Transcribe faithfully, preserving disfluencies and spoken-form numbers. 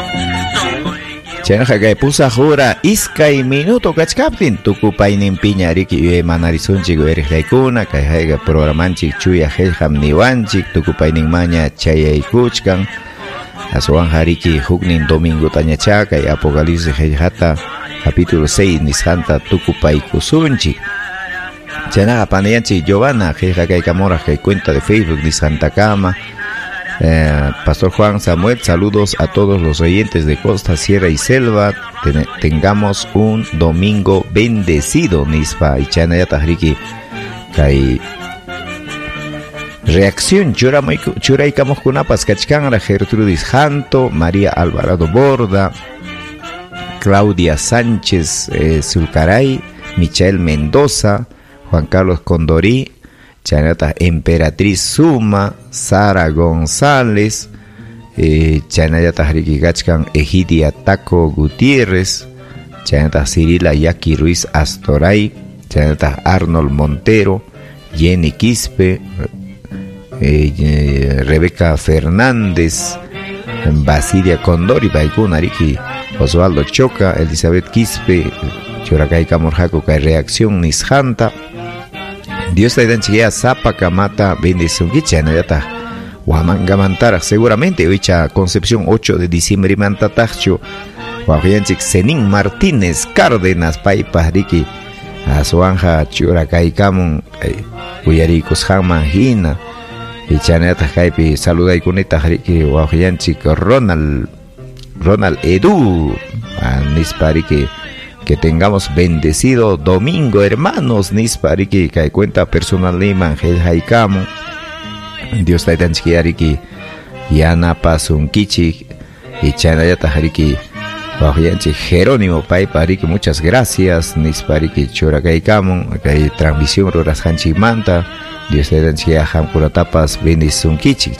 Chaynaqa kay pusaq ura iskay minuto kachkaptin tukupaynin piñariki uyay manarisunchik uyariqraykuna kay hayqa programanchik chuya qillqam niwanchik tukupaynin maña chayaykuchkan aswan hariki huknin domingutañacha kay apocalipsis qillqata capítulo seis nisqanta tukupaykusunchik. Chaynaqa panayanchik Giovanna qillqa kaykamuraq kay cuenta de Facebook nisqanta kama. Eh, Pastor Juan Samuel, saludos a todos los oyentes de Costa, Sierra y Selva. Ten, tengamos un domingo bendecido, Nispa y Chanayata Riki. Kai reacción Churaikamos Kunapas Kachkanra, Gertrudis Janto, María Alvarado Borda, Claudia Sánchez eh, Zulcaray, Michael Mendoza, Juan Carlos Condorí, Chanata Emperatriz Suma, Sara González, eh, Chanata Riki Gachkan, Egidia Taco Gutiérrez, Chanata Cirila Yaqui Ruiz Astoray, Chanata Arnold Montero, Jenny Quispe, eh, eh, Rebeca Fernández, Basilia Condori, Baikuna Riki, Osvaldo Choca, Elizabeth Quispe, Churacay Camorjaco, Kai Reacción Nishanta. Dios te dan chiquilla zapa camata bendición quichana ya ta Huamangamantara seguramente hoycha Concepción ocho de diciembre mantatacho Huajianchik Senín Martínez Cárdenas Paipa Riki Azuanja Churacaicamun Uyaricos Jamajina y Chaneta Jaipi saluda y coneta Riki Huajianchik Ronald Ronald Edu Nispariki. Que tengamos bendecido domingo, hermanos. Nispariki, que cuenta personal Liman, Gel Haikamo. Dios te dan chiquiariki. Yana Pasun Kichi. Y Chanayata Hariki. Bajianchi Jerónimo Paipariki. Muchas gracias. Nispariki, Chorakaikamo. Que hay transmisión Roras Hanchi Manta. Dios te dan chiquiariki. Hamkuratapas Bendición Kichi.